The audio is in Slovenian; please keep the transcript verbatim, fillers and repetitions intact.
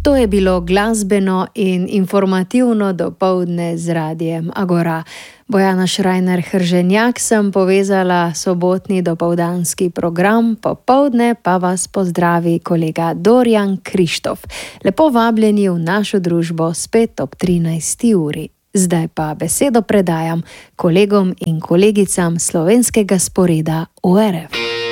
To je bilo glasbeno in informativno dopoldne z Radiem Agora. Bojana Šrajner-Hrženjak sem povezala sobotni dopoldanski program, popoldne pa vas pozdravi kolega Dorjan Krištof. Lepo vabljeni v našo družbo spet ob trinajsti uri. Zdaj pa besedo predajam kolegom in kolegicam slovenskega sporeda O R F.